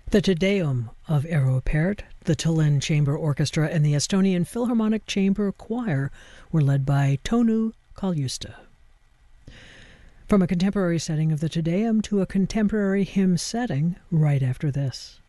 The Te Deum of Eero Peart, the Tallinn Chamber Orchestra, and the Estonian Philharmonic Chamber Choir were led by Tonu Kaljuste. From a contemporary setting of the Te Deum to a contemporary hymn setting right after this.